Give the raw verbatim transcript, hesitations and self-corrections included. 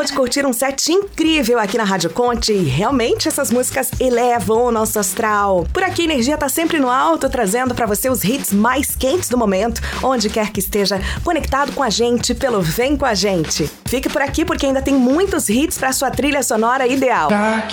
de curtir um set incrível aqui na Rádio Conte e realmente essas músicas elevam o nosso astral. Por aqui a energia tá sempre no alto, trazendo pra você os hits mais quentes do momento, onde quer que esteja conectado com a gente pelo Vem Com A Gente. Fique por aqui porque ainda tem muitos hits pra sua trilha sonora ideal.